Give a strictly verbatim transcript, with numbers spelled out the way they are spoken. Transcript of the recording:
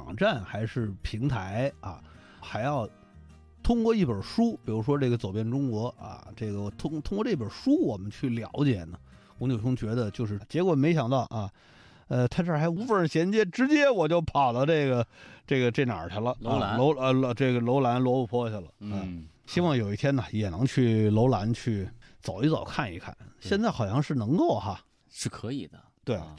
网站还是平台啊，还要通过一本书，比如说这个《走遍中国》啊，这个通通过这本书我们去了解呢？吴纽兄觉得就是，结果没想到啊，呃，他这儿还无缝衔接，直接我就跑到这个这个这哪儿去了？ 楼兰， 楼呃这个楼兰罗布泊去了。 嗯， 希望有一天呢，也能去楼兰去走一走，看一看。现在好像是能够哈， 是可以的。 对， 啊、